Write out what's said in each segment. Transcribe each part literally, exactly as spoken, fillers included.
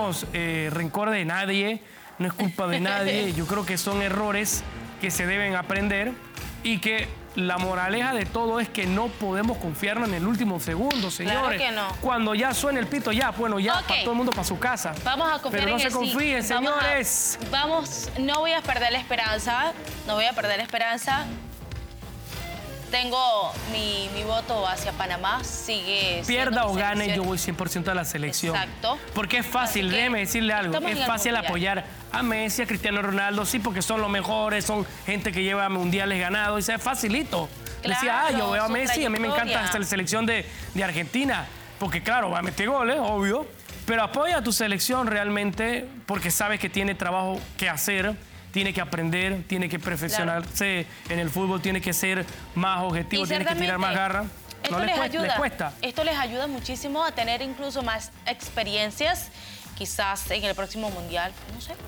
tenemos eh, rencor de nadie, no es culpa de nadie. Yo creo que son errores que se deben aprender y que la moraleja de todo es que no podemos confiarnos en el último segundo, señores. Claro que no. Cuando ya suene el pito, ya, bueno, ya, Okay. para todo el mundo para su casa. Vamos a confiar Pero no en se el confíen, sí. Vamos señores. a- Vamos, no voy a perder la esperanza, no voy a perder la esperanza. Tengo mi, mi voto hacia Panamá, sigue Pierda siendo o mi gane, selección. yo voy cien por ciento a la selección. Exacto. Porque es fácil, Así que déjeme decirle algo, estamos en es el fácil mundial. apoyar a Messi, a Cristiano Ronaldo, sí, porque son los mejores, son gente que lleva mundiales ganados, y es facilito. Decía, ah, yo veo a su Messi, a mí me encanta trayectoria. hasta la selección de, de Argentina, porque claro, va a meter goles, obvio, pero apoya a tu selección realmente porque sabes que tiene trabajo que hacer, tiene que aprender, tiene que perfeccionarse en el fútbol, tiene que ser más objetivo, Y tiene que tirar más garra. Esto No les, les cuesta, ayuda. les cuesta. Esto les ayuda muchísimo a tener incluso más experiencias. Quizás en el próximo mundial, no sé,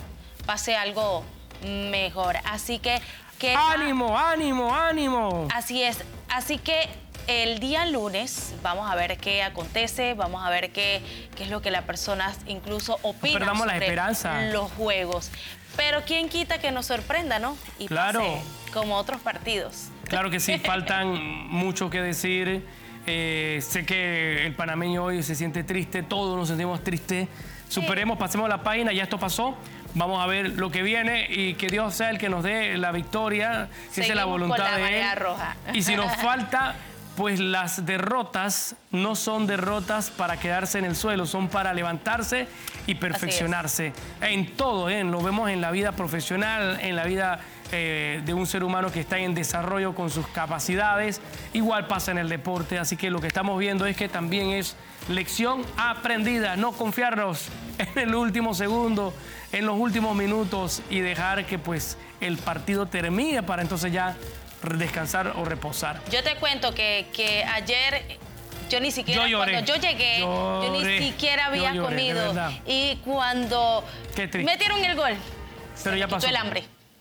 pase algo mejor. Así que... que ¡Ánimo, ánimo, ánimo! Así es. Así que el día lunes vamos a ver qué acontece, vamos a ver qué, qué es lo que las personas incluso opinan perdamos la sobre esperanza. los juegos. Pero quién quita que nos sorprenda, ¿no? Y Claro. pase como otros partidos. Claro que sí, faltan mucho que decir. Eh, sé que el panameño hoy se siente triste, todos nos sentimos tristes. Superemos, pasemos la página, ya esto pasó. Vamos a ver lo que viene y que Dios sea el que nos dé la victoria, si esa es la Seguimos voluntad con la de marea Él. roja. Y si nos falta, pues las derrotas no son derrotas para quedarse en el suelo, son para levantarse y perfeccionarse. En todo, ¿eh? Lo vemos en la vida profesional, en la vida eh, de un ser humano que está en desarrollo con sus capacidades. Igual pasa en el deporte, así que lo que estamos viendo es que también es lección aprendida, no confiarnos en el último segundo, en los últimos minutos y dejar que pues el partido termine para entonces ya descansar o reposar. Yo te cuento que, que ayer yo ni siquiera, Yo lloré. cuando yo llegué, Lloré. yo ni siquiera había Yo lloré, de comido. verdad. Y cuando Qué triste. metieron el gol, Pero se me ya quitó pasó. el hambre.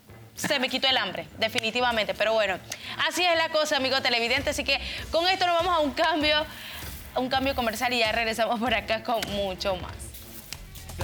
Se me quitó el hambre, definitivamente. Pero bueno, así es la cosa, amigo televidente. Así que con esto nos vamos a un cambio, a un cambio comercial y ya regresamos por acá con mucho más.